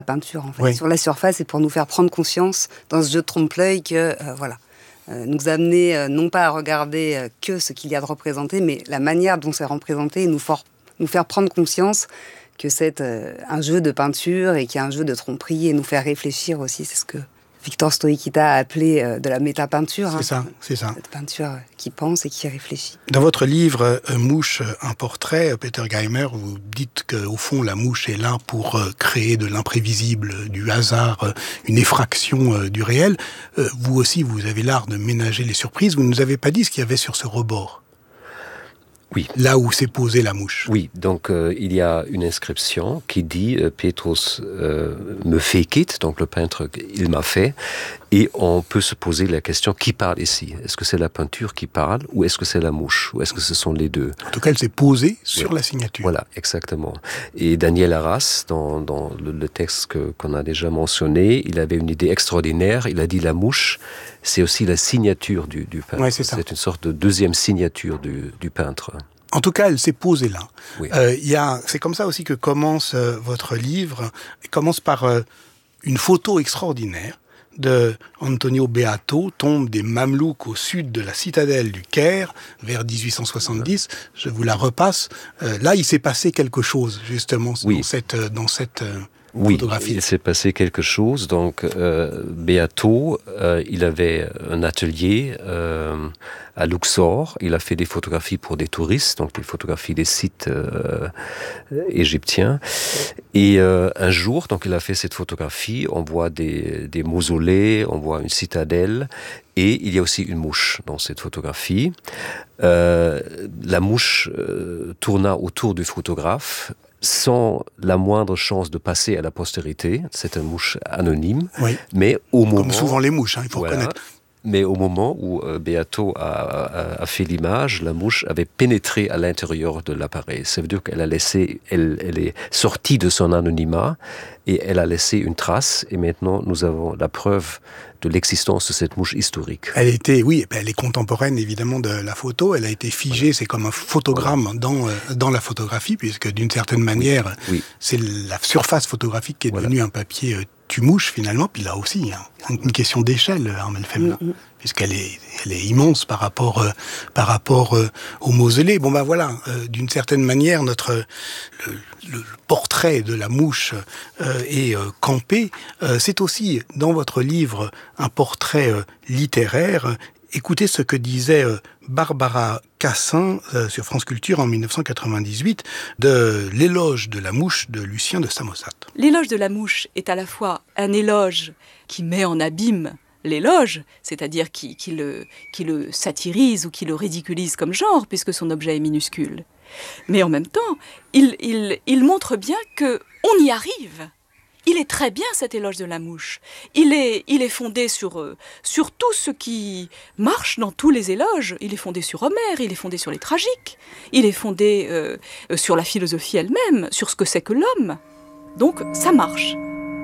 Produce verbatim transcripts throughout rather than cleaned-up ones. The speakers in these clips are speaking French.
peinture en fait, oui. sur la surface, et pour nous faire prendre conscience dans ce jeu de trompe-l'œil que euh, voilà, euh, nous amener euh, non pas à regarder euh, que ce qu'il y a de représenté, mais la manière dont c'est représenté, et nous, for- nous faire prendre conscience que c'est euh, un jeu de peinture et qu'il y a un jeu de tromperie, et nous faire réfléchir aussi. C'est ce que Victor Stoïkita a appelé euh, de la métapeinture. C'est hein. ça, c'est ça. Cette peinture qui pense et qui réfléchit. Dans votre livre euh, Mouche, un portrait, Peter Geimer, vous dites qu'au fond, la mouche est là pour euh, créer de l'imprévisible, du hasard, euh, une effraction euh, du réel. Euh, vous aussi, vous avez l'art de ménager les surprises. Vous ne nous avez pas dit ce qu'il y avait sur ce rebord. Oui. Là où s'est posée la mouche. Oui, donc euh, il y a une inscription qui dit euh, « Petrus euh, me fecit », donc le peintre, il m'a fait, et on peut se poser la question, qui parle ici? Est-ce que c'est la peinture qui parle, ou est-ce que c'est la mouche, ou est-ce que ce sont les deux? En tout cas, elle s'est posée sur oui. la signature. Voilà, exactement. Et Daniel Arras, dans, dans le, le texte que, qu'on a déjà mentionné, il avait une idée extraordinaire, il a dit « La mouche, c'est aussi la signature du, du peintre. Ouais, c'est ça. C'est une sorte de deuxième signature du, du peintre. » En tout cas, elle s'est posée là. Oui. Euh, y a, c'est comme ça aussi que commence euh, votre livre. Il commence par euh, une photo extraordinaire de Antonio Beato, tombe des Mamelouks au sud de la citadelle du Caire, vers dix-huit cent soixante-dix. Je vous la repasse. Euh, là, il s'est passé quelque chose, justement, oui. dans cette, dans cette euh, oui, photographie. Il s'est passé quelque chose. Donc, euh, Beato, euh, il avait un atelier euh, à Luxor. Il a fait des photographies pour des touristes, donc des photographies des sites euh, égyptiens. Et euh, un jour, donc, il a fait cette photographie. On voit des, des mausolées, on voit une citadelle. Et il y a aussi une mouche dans cette photographie. Euh, la mouche euh, tourna autour du photographe sans la moindre chance de passer à la postérité. C'est une mouche anonyme. Oui. Mais au moment... Comme souvent les mouches, hein, il faut voilà, reconnaître. Mais au moment où euh, Beato a, a, a fait l'image, la mouche avait pénétré à l'intérieur de l'appareil. Ça veut dire qu'elle a laissé, elle, elle est sortie de son anonymat et elle a laissé une trace. Et maintenant, nous avons la preuve de l'existence de cette mouche historique. Elle était, oui, elle est contemporaine évidemment de la photo. Elle a été figée, voilà. C'est comme un photogramme voilà. dans euh, dans la photographie, puisque d'une certaine manière, oui. Oui. c'est la surface photographique qui est voilà. devenue un papier euh, tue-mouche finalement. Puis là aussi, hein, une question d'échelle, Armelle Femmelin, mm-hmm. puisqu'elle est, elle est immense par rapport euh, par rapport euh, au mausolée. Bon ben voilà, euh, d'une certaine manière, notre le, le portrait de la mouche euh, est euh, campé. Euh, c'est aussi dans votre livre un portrait euh, littéraire. Écoutez ce que disait euh, Barbara Cassin euh, sur France Culture en dix-neuf cent quatre-vingt-dix-huit de l'éloge de la mouche de Lucien de Samosate. L'éloge de la mouche est à la fois un éloge qui met en abîme l'éloge, c'est-à-dire qui, qui, le, qui le satirise ou qui le ridiculise comme genre, puisque son objet est minuscule. Mais en même temps, il, il, il montre bien qu'on y arrive. Il est très bien, cet éloge de la mouche. Il est, il est fondé sur, euh, sur tout ce qui marche dans tous les éloges. Il est fondé sur Homère, il est fondé sur les tragiques. Il est fondé euh, sur la philosophie elle-même, sur ce que c'est que l'homme. Donc, ça marche.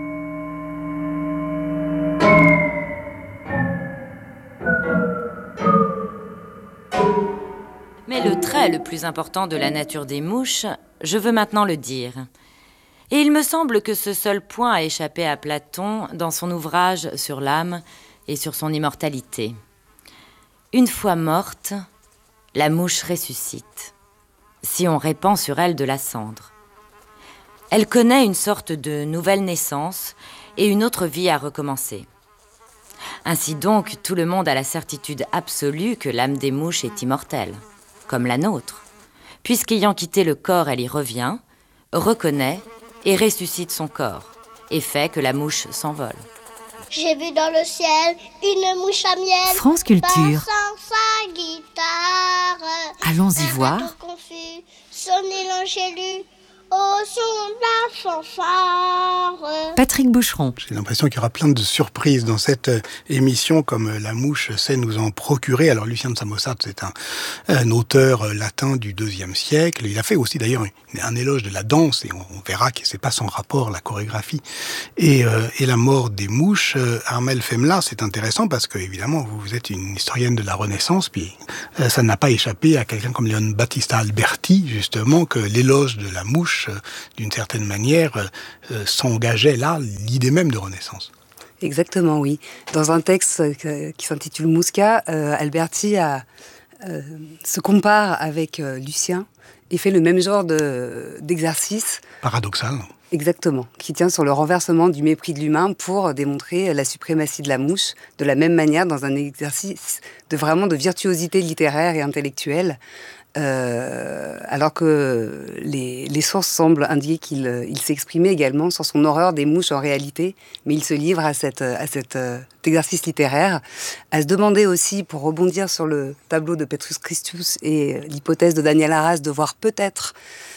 Mais le trait le plus important de la nature des mouches, je veux maintenant le dire. Et il me semble que ce seul point a échappé à Platon dans son ouvrage sur l'âme et sur son immortalité. Une fois morte, la mouche ressuscite, si on répand sur elle de la cendre. Elle connaît une sorte de nouvelle naissance et une autre vie à recommencer. Ainsi donc, tout le monde a la certitude absolue que l'âme des mouches est immortelle, comme la nôtre, puisqu'ayant quitté le corps, elle y revient, reconnaît et ressuscite son corps, et fait que la mouche s'envole. J'ai vu dans le ciel une mouche à miel. France Culture. Sa guitare. Allons-y voir. Confus, sonner l'angélus au son de la fanfare. Patrick Boucheron. J'ai l'impression qu'il y aura plein de surprises dans cette émission, comme la mouche sait nous en procurer. Alors Lucien de Samosate, c'est un, un auteur latin du deuxième siècle. Il a fait aussi d'ailleurs un éloge de la danse, et on, on verra que c'est pas sans rapport, la chorégraphie et, euh, et la mort des mouches. Euh, Armelle Femmelin, c'est intéressant parce que évidemment vous, vous êtes une historienne de la Renaissance, puis euh, ça n'a pas échappé à quelqu'un comme Leon Battista Alberti, justement, que l'éloge de la mouche, euh, d'une certaine manière, euh, s'engageait là là l'idée même de Renaissance. Exactement, oui. Dans un texte euh, qui s'intitule Musca, euh, Alberti a, euh, se compare avec euh, Lucien et fait le même genre de, d'exercice. Paradoxal. Exactement, qui tient sur le renversement du mépris de l'humain pour démontrer la suprématie de la mouche, de la même manière dans un exercice de vraiment de virtuosité littéraire et intellectuelle, euh, alors que les, les sources semblent indiquer qu'il il s'est exprimé également sur son horreur des mouches en réalité, mais il se livre à, cette, à cet euh, exercice littéraire, à se demander aussi, pour rebondir sur le tableau de Petrus Christus et l'hypothèse de Daniel Arras de voir peut-être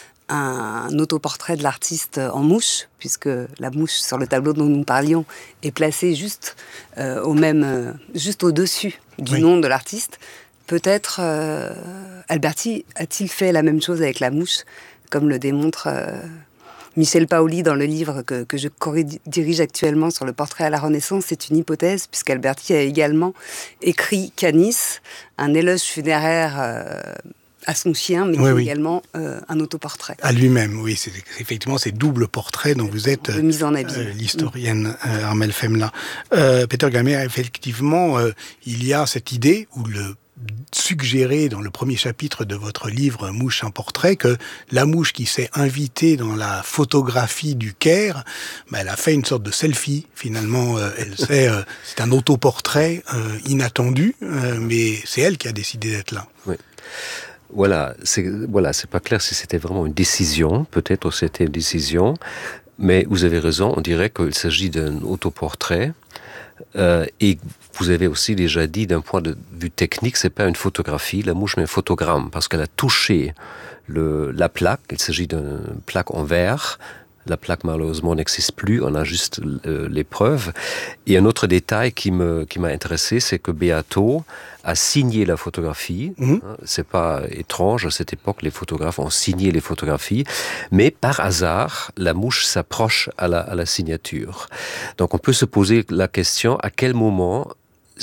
un autoportrait de l'artiste en mouche, puisque la mouche sur le tableau dont nous parlions est placée juste, euh, au même, euh, juste au-dessus du oui. nom de l'artiste. Peut-être euh, Alberti a-t-il fait la même chose avec la mouche, comme le démontre euh, Michel Paoli dans le livre que, que je dirige actuellement sur le portrait à la Renaissance. C'est une hypothèse, puisqu'Alberti a également écrit Canis, un éloge funéraire euh, à son chien, mais oui, oui. également euh, un autoportrait. À lui-même, oui. C'est effectivement ces doubles portraits dont vous êtes de mise en abîme. Euh, l'historienne euh, Armelle Femla. Euh, Peter Gamer, effectivement, euh, il y a cette idée, ou le suggéré dans le premier chapitre de votre livre « Mouche, un portrait », que la mouche qui s'est invitée dans la photographie du Caire, ben, elle a fait une sorte de selfie. Finalement, euh, elle sait, euh, c'est un autoportrait euh, inattendu, euh, mais c'est elle qui a décidé d'être là. Oui. Voilà, c'est voilà, c'est pas clair si c'était vraiment une décision. Peut-être c'était une décision, mais vous avez raison. On dirait qu'il s'agit d'un autoportrait. Euh, et vous avez aussi déjà dit, d'un point de vue technique, c'est pas une photographie, la mouche, mais un photogramme, parce qu'elle a touché le, la plaque. Il s'agit d'une plaque en verre. La plaque, malheureusement, n'existe plus. On a juste euh, les preuves. Et un autre détail qui me, qui m'a intéressé, c'est que Beato a signé la photographie. Mmh. C'est pas étrange. À cette époque, les photographes ont signé les photographies. Mais par hasard, la mouche s'approche à la, à la signature. Donc, on peut se poser la question, à quel moment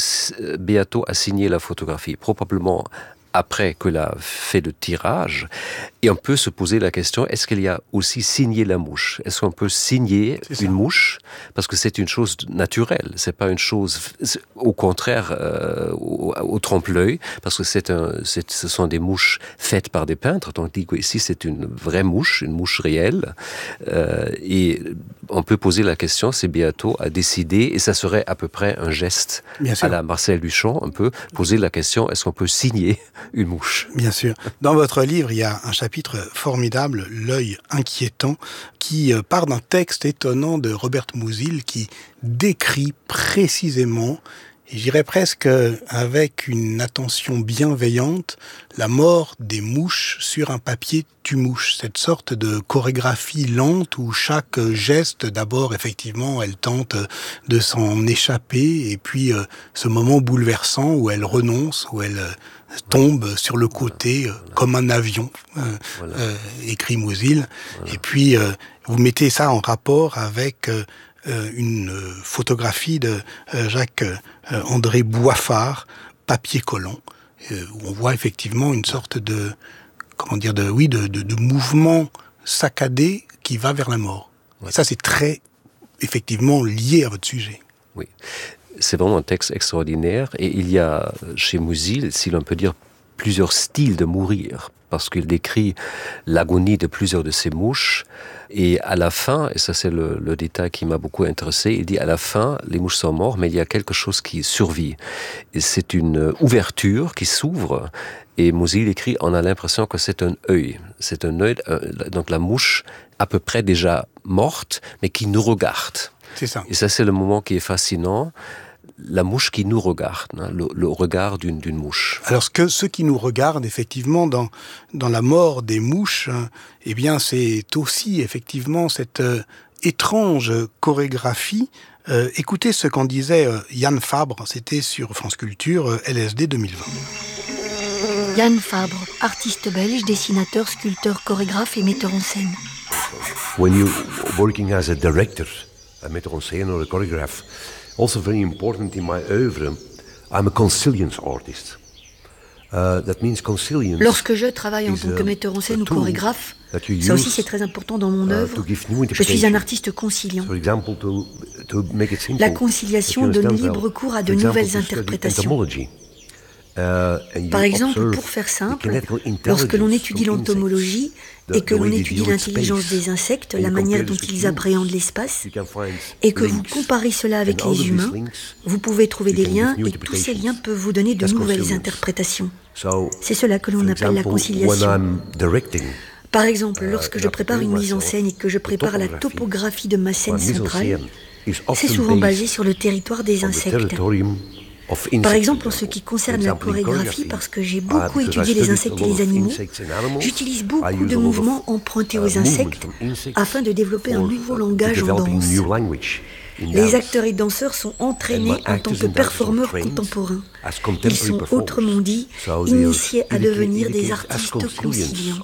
Beato a signé la photographie? Probablement après qu'il a fait le tirage, et on peut se poser la question, est-ce qu'il y a aussi signé la mouche? Est-ce qu'on peut signer une mouche? Parce que c'est une chose naturelle, c'est pas une chose, au contraire, euh, au, au trompe-l'œil, parce que c'est un, c'est, ce sont des mouches faites par des peintres, tandis qu'ici c'est une vraie mouche, une mouche réelle, euh, et on peut poser la question, si Beato a décidé, et ça serait à peu près un geste à la Marcel Duchamp, on peut poser la question, est-ce qu'on peut signer une mouche? Bien sûr. Dans votre livre, il y a un chapitre formidable, L'œil inquiétant, qui part d'un texte étonnant de Robert Musil qui décrit précisément, et je dirais presque avec une attention bienveillante, la mort des mouches sur un papier tue-mouche. Cette sorte de chorégraphie lente où chaque geste, d'abord, effectivement, elle tente de s'en échapper, et puis euh, ce moment bouleversant où elle renonce, où elle tombe sur le côté euh, comme un avion, euh, voilà. euh, écrit Musil. Voilà. Et puis, euh, vous mettez ça en rapport avec euh, une photographie de euh, Jacques-André Boiffard, papier collant, euh, où on voit effectivement une sorte de, comment dire, de, oui, de, de, de mouvement saccadé qui va vers la mort. Ouais. Et ça, c'est très, effectivement, lié à votre sujet. Oui. C'est vraiment un texte extraordinaire, et il y a chez Musil, si l'on peut dire, plusieurs styles de mourir, parce qu'il décrit l'agonie de plusieurs de ces mouches, et à la fin, et ça c'est le, le détail qui m'a beaucoup intéressé, il dit à la fin, les mouches sont mortes, mais il y a quelque chose qui survit. Et c'est une ouverture qui s'ouvre, et Musil écrit, on a l'impression que c'est un œil. C'est un œil, euh, donc la mouche à peu près déjà morte, mais qui nous regarde. C'est ça. Et ça c'est le moment qui est fascinant. La mouche qui nous regarde, hein, le, le regard d'une, d'une mouche. Alors, ce que ceux qui nous regardent, effectivement, dans, dans la mort des mouches, hein, eh bien, c'est aussi, effectivement, cette euh, étrange chorégraphie. Euh, écoutez ce qu'en disait euh, Yann Fabre, c'était sur France Culture, euh, L S D deux mille vingt. Yann Fabre, artiste belge, dessinateur, sculpteur, chorégraphe et metteur en scène. When you're working as a director, a metteur en scène or a choreograph, also very important in my oeuvre, I'm a consilience artist. Uh, that means consilience. Lorsque je travaille en tant que metteur en scène ou chorégraphe, ça aussi c'est très important dans mon œuvre, je suis un artiste conciliant. La conciliation donne libre cours à de nouvelles interprétations. Par exemple, pour faire simple, lorsque l'on étudie l'entomologie et que l'on étudie l'intelligence des insectes, la manière dont ils appréhendent l'espace, et que vous comparez cela avec les humains, vous pouvez trouver des liens et tous ces liens peuvent vous donner de nouvelles interprétations. C'est cela que l'on appelle la conciliation. Par exemple, lorsque je prépare une mise en scène et que je prépare la topographie de ma scène centrale, c'est souvent basé sur le territoire des insectes. Par exemple, en ce qui concerne la chorégraphie, parce que j'ai beaucoup étudié les insectes et les animaux, j'utilise beaucoup de mouvements empruntés aux insectes afin de développer un nouveau langage en danse. Les acteurs et danseurs sont entraînés en tant que performeurs contemporains. Ils sont, autrement dit, initiés à devenir des artistes conciliants.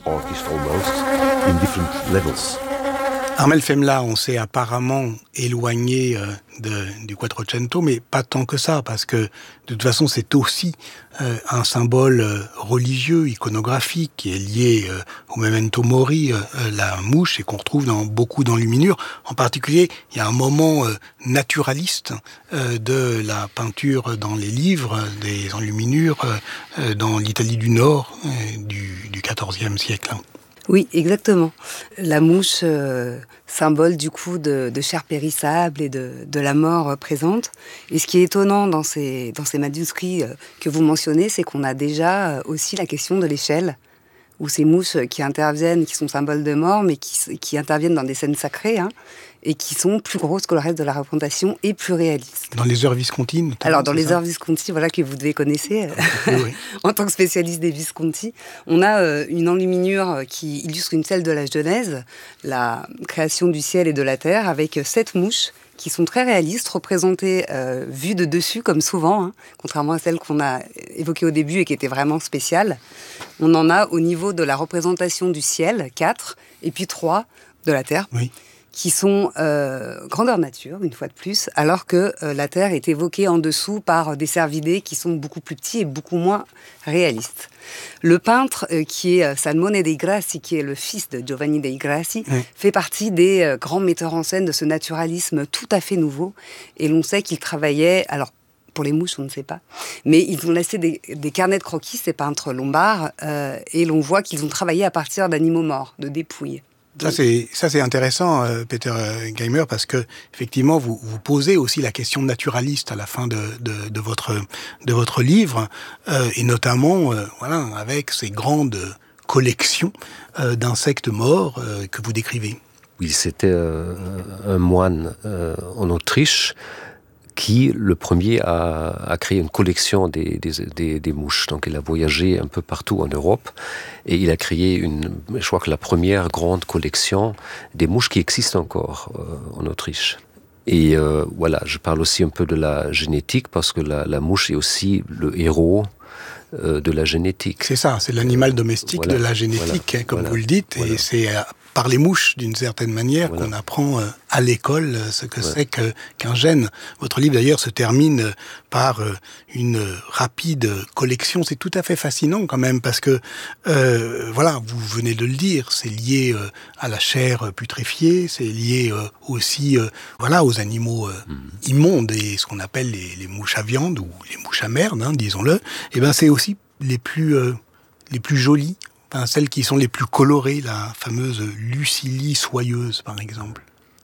Armel Femla, on s'est apparemment éloigné euh, de, du Quattrocento, mais pas tant que ça, parce que de toute façon c'est aussi euh, un symbole euh, religieux, iconographique, qui est lié euh, au memento mori, euh, la mouche, et qu'on retrouve dans beaucoup d'enluminures. En particulier, il y a un moment euh, naturaliste euh, de la peinture dans les livres, des enluminures euh, dans l'Italie du Nord euh, du, du quatorzième siècle. Oui, exactement. La mouche, euh, symbole du coup de, de chair périssable et de, de la mort euh, présente. Et ce qui est étonnant dans ces, dans ces manuscrits euh, que vous mentionnez, c'est qu'on a déjà euh, aussi la question de l'échelle, où ces mouches qui interviennent, qui sont symboles de mort, mais qui, qui interviennent dans des scènes sacrées, hein, et qui sont plus grosses que le reste de la représentation et plus réalistes. Dans les heures Visconti, notamment. Alors, dans les ça heures Visconti, voilà, que vous devez connaître, oui, oui. En tant que spécialiste des Visconti, on a euh, une enluminure qui illustre une scène de la Genèse, la création du ciel et de la terre, avec sept mouches qui sont très réalistes, représentées euh, vues de dessus, comme souvent, hein, contrairement à celles qu'on a évoquées au début et qui étaient vraiment spéciales. On en a au niveau de la représentation du ciel, quatre, et puis trois de la terre. Oui. Qui sont euh, grandeur nature, une fois de plus, alors que euh, la Terre est évoquée en dessous par des cervidés qui sont beaucoup plus petits et beaucoup moins réalistes. Le peintre, euh, qui est Salmone dei Grassi, qui est le fils de Giovanni dei Grassi, oui. fait partie des euh, grands metteurs en scène de ce naturalisme tout à fait nouveau. Et l'on sait qu'il travaillait... alors pour les mouches, on ne sait pas. Mais ils ont laissé des, des carnets de croquis, ces peintres lombards, euh, et l'on voit qu'ils ont travaillé à partir d'animaux morts, de dépouilles. Ça c'est ça c'est intéressant, euh, Peter Geimer, parce que effectivement vous vous posez aussi la question naturaliste à la fin de de, de votre de votre livre, euh, et notamment euh, voilà avec ces grandes collections euh, d'insectes morts euh, que vous décrivez. Oui, c'était euh, un moine euh, en Autriche qui, le premier, a, a créé une collection des, des, des, des mouches. Donc, il a voyagé un peu partout en Europe et il a créé une, je crois que la première grande collection des mouches qui existent encore euh, en Autriche. Et euh, voilà, je parle aussi un peu de la génétique parce que la, la mouche est aussi le héros euh, de la génétique. C'est ça, c'est l'animal domestique voilà, de la génétique, voilà, comme voilà, vous le dites, voilà. Et c'est... Euh, par les mouches, d'une certaine manière, voilà. qu'on apprend euh, à l'école euh, ce que ouais. c'est que, qu'un gène. Votre livre, d'ailleurs, se termine euh, par euh, une rapide collection. C'est tout à fait fascinant, quand même, parce que, euh, voilà, vous venez de le dire, c'est lié euh, à la chair putréfiée, c'est lié euh, aussi, euh, voilà, aux animaux euh, mmh. immondes, et ce qu'on appelle les, les mouches à viande, ou les mouches à merde, hein, disons-le. Et ben, c'est aussi les plus, euh, les plus jolies. Enfin, celles qui sont les plus colorées, la fameuse Lucilie soyeuse, par exemple.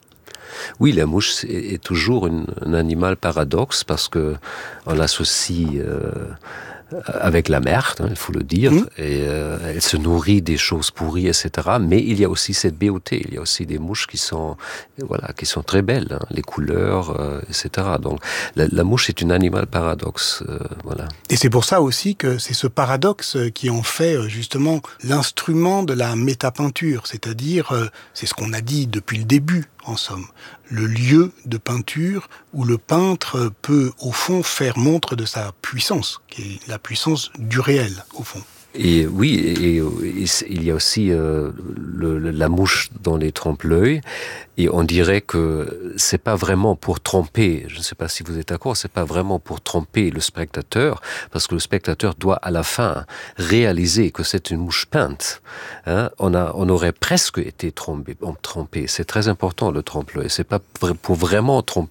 Oui, la mouche est, est toujours une, un animal paradoxe parce que on l'associe euh, avec la merde, hein, il faut le dire, mmh. et euh, elle se nourrit des choses pourries, et cetera. Mais il y a aussi cette beauté, il y a aussi des mouches qui sont, voilà, qui sont très belles, hein, les couleurs, euh, et cetera. Donc, la, la mouche est un animal paradoxe, euh, voilà. Et c'est pour ça aussi que c'est ce paradoxe qui en fait justement l'instrument de la métapeinture, c'est-à-dire, euh, c'est ce qu'on a dit depuis le début, en somme, le lieu de peinture où le peintre peut, au fond, faire montre de sa puissance, qui est la puissance du réel, au fond. Et oui, et, et, et il y a aussi euh, le, la mouche dans les trompe-l'œil, et on dirait que c'est pas vraiment pour tromper, je ne sais pas si vous êtes d'accord, c'est pas vraiment pour tromper le spectateur, parce que le spectateur doit à la fin réaliser que c'est une mouche peinte. Hein? On, a, on aurait presque été trompé, trompé. C'est très important le trompe-l'œil, c'est pas pour vraiment tromper